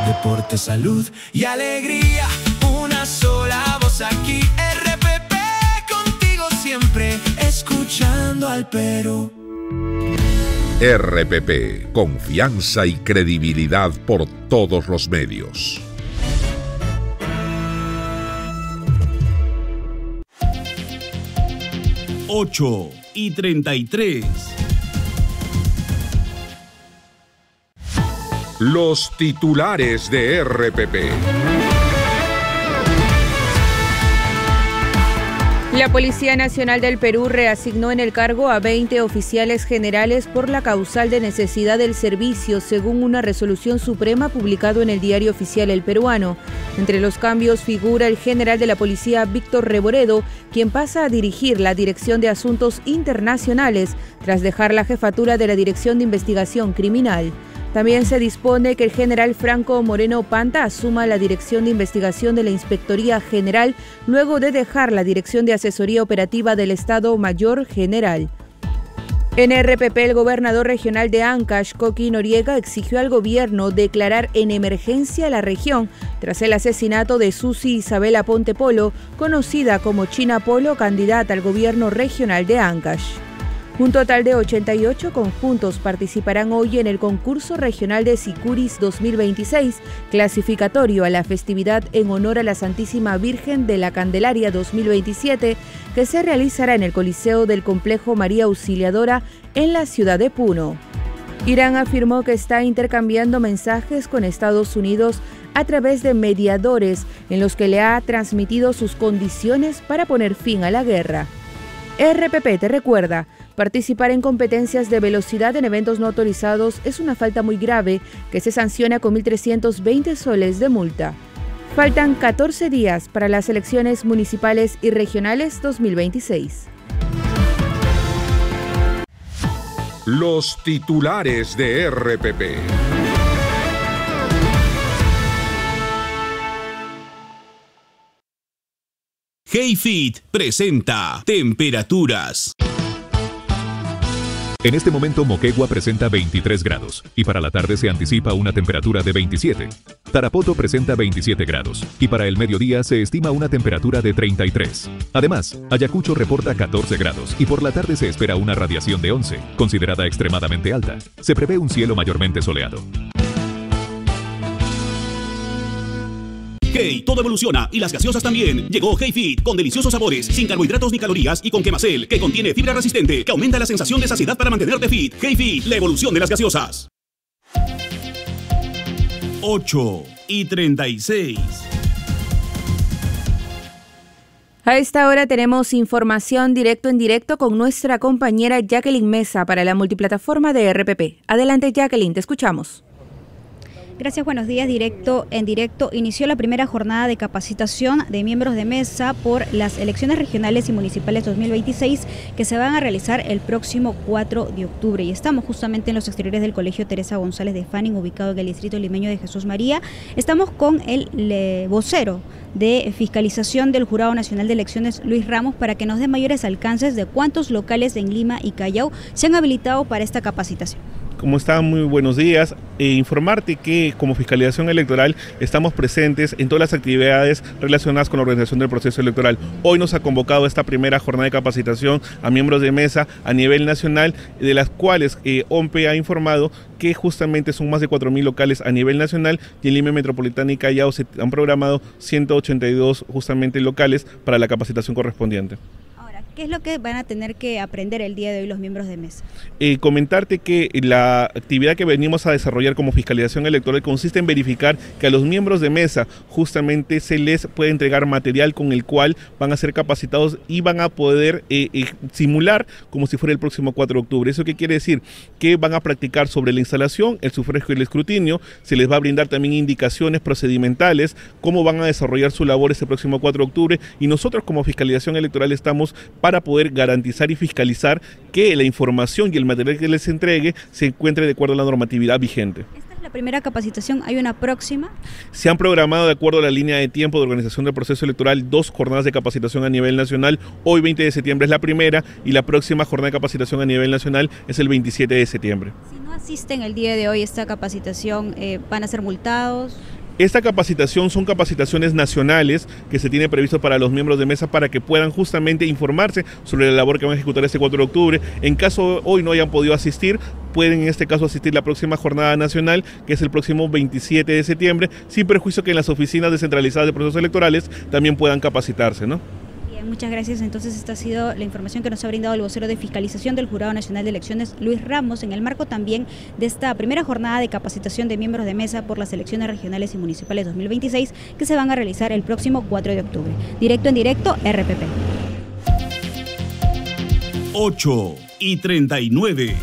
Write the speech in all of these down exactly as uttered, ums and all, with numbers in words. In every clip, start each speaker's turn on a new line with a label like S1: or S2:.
S1: Deporte, salud y alegría, una sola voz aquí. R P P, contigo siempre, escuchando al Perú.
S2: R P P, confianza y credibilidad por todos los medios.
S3: ocho y treinta y tres.
S2: Los titulares de R P P.
S4: La Policía Nacional del Perú reasignó en el cargo a veinte oficiales generales por la causal de necesidad del servicio, según una resolución suprema publicado en el Diario Oficial El Peruano. Entre los cambios figura el general de la policía Víctor Reboredo, quien pasa a dirigir la Dirección de Asuntos Internacionales tras dejar la jefatura de la Dirección de Investigación Criminal. También se dispone que el general Franco Moreno Panta asuma la dirección de investigación de la Inspectoría General luego de dejar la Dirección de Asesoría Operativa del Estado Mayor General. En R P P, el gobernador regional de Ancash, Coqui Noriega, exigió al gobierno declarar en emergencia la región tras el asesinato de Susi Isabela Ponte Polo, conocida como China Polo, candidata al gobierno regional de Ancash. Un total de ochenta y ocho conjuntos participarán hoy en el concurso regional de Sicuris dos mil veintiséis, clasificatorio a la festividad en honor a la Santísima Virgen de la Candelaria dos mil veintisiete, que se realizará en el Coliseo del Complejo María Auxiliadora en la ciudad de Puno. Irán afirmó que está intercambiando mensajes con Estados Unidos a través de mediadores en los que le ha transmitido sus condiciones para poner fin a la guerra. R P P te recuerda: participar en competencias de velocidad en eventos no autorizados es una falta muy grave que se sanciona con mil trescientos veinte soles de multa. Faltan catorce días para las elecciones municipales y regionales dos mil veintiséis.
S2: Los titulares de R P P.
S3: Heyfit presenta temperaturas.
S5: En este momento Moquegua presenta veintitrés grados y para la tarde se anticipa una temperatura de veintisiete. Tarapoto presenta veintisiete grados y para el mediodía se estima una temperatura de treinta y tres. Además, Ayacucho reporta catorce grados y por la tarde se espera una radiación de once, considerada extremadamente alta. Se prevé un cielo mayormente soleado.
S3: Hey, todo evoluciona y las gaseosas también. Llegó Heyfit con deliciosos sabores, sin carbohidratos ni calorías y con Quemacel, que contiene fibra resistente, que aumenta la sensación de saciedad para mantenerte fit. Heyfit, la evolución de las gaseosas. ocho y treinta y seis.
S4: A esta hora tenemos información directo en directo con nuestra compañera Jacqueline Mesa para la multiplataforma de R P P. Adelante, Jacqueline, te escuchamos.
S6: Gracias, buenos días. Directo en directo inició la primera jornada de capacitación de miembros de mesa por las elecciones regionales y municipales dos mil veintiséis que se van a realizar el próximo cuatro de octubre. Y estamos justamente en los exteriores del Colegio Teresa González de Fanning, ubicado en el distrito limeño de Jesús María. Estamos con el le, vocero de fiscalización del Jurado Nacional de Elecciones, Luis Ramos, para que nos dé mayores alcances de cuántos locales en Lima y Callao se han habilitado para esta capacitación.
S7: ¿Cómo están? Muy buenos días. E informarte que como Fiscalización Electoral estamos presentes en todas las actividades relacionadas con la organización del proceso electoral. Hoy nos ha convocado esta primera jornada de capacitación a miembros de mesa a nivel nacional, de las cuales eh, O M P E ha informado que justamente son más de cuatro mil locales a nivel nacional y en Lima Metropolitana y Callao se han programado ciento ochenta y dos justamente locales para la capacitación correspondiente.
S6: ¿Qué es lo que van a tener que aprender el día de hoy los miembros de mesa?
S7: Eh, comentarte que la actividad que venimos a desarrollar como Fiscalización Electoral consiste en verificar que a los miembros de mesa justamente se les puede entregar material con el cual van a ser capacitados y van a poder eh, eh, simular como si fuera el próximo cuatro de octubre. ¿Eso qué quiere decir? Que van a practicar sobre la instalación, el sufragio y el escrutinio, se les va a brindar también indicaciones procedimentales, cómo van a desarrollar su labor este próximo cuatro de octubre, y nosotros como Fiscalización Electoral estamos para poder garantizar y fiscalizar que la información y el material que les entregue se encuentre de acuerdo a la normatividad vigente.
S6: Esta es la primera capacitación, ¿hay una próxima?
S7: Se han programado de acuerdo a la línea de tiempo de organización del proceso electoral dos jornadas de capacitación a nivel nacional. Hoy veinte de septiembre es la primera y la próxima jornada de capacitación a nivel nacional es el veintisiete de septiembre.
S6: Si no asisten el día de hoy a esta capacitación, eh, ¿van a ser multados?
S7: Esta capacitación son capacitaciones nacionales que se tiene previsto para los miembros de mesa para que puedan justamente informarse sobre la labor que van a ejecutar este cuatro de octubre. En caso hoy no hayan podido asistir, pueden en este caso asistir la próxima jornada nacional, que es el próximo veintisiete de septiembre, sin perjuicio que en las oficinas descentralizadas de procesos electorales también puedan capacitarse, ¿no?
S6: Muchas gracias. Entonces esta ha sido la información que nos ha brindado el vocero de fiscalización del Jurado Nacional de Elecciones, Luis Ramos, en el marco también de esta primera jornada de capacitación de miembros de mesa por las elecciones regionales y municipales dos mil veintiséis que se van a realizar el próximo cuatro de octubre. Directo en directo, R P P.
S3: ocho y treinta y nueve.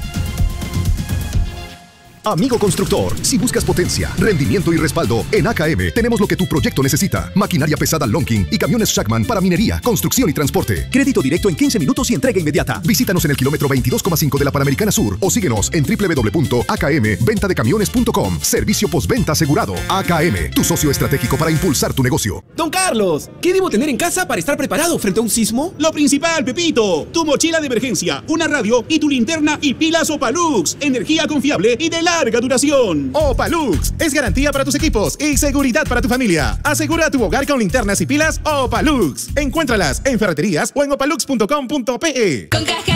S8: Amigo constructor, si buscas potencia, rendimiento y respaldo, en A K M tenemos lo que tu proyecto necesita. Maquinaria pesada Lonking y camiones Shackman para minería, construcción y transporte. Crédito directo en quince minutos y entrega inmediata. Visítanos en el kilómetro veintidós coma cinco de la Panamericana Sur o síguenos en doble u doble u doble u punto a k m venta de camiones punto com. Servicio postventa asegurado. A K M, tu socio estratégico para impulsar tu negocio.
S9: Don Carlos, ¿qué debo tener en casa para estar preparado frente a un sismo?
S3: Lo principal, Pepito, tu mochila de emergencia, una radio y tu linterna y pilas Opalux. Energía confiable y de larga duración.
S10: Opalux es garantía para tus equipos y seguridad para tu familia. Asegura tu hogar con linternas y pilas Opalux. Encuéntralas en ferreterías o en opalux punto com punto pe.
S11: Con Caja